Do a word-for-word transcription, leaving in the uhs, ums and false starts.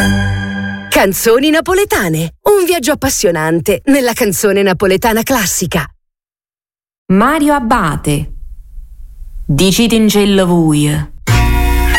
Canzoni napoletane, un viaggio appassionante nella canzone napoletana classica. Mario Abate, dicite in cielo voi.